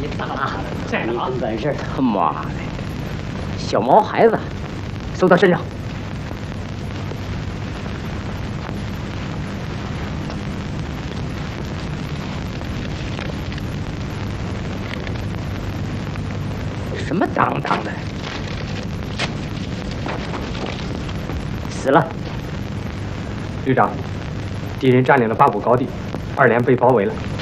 你咋了？在哪？ 你本事他妈的，小毛孩子，搜他身上。什么当当的？死了。 旅长，敌人占领了8股高地，2连被包围了。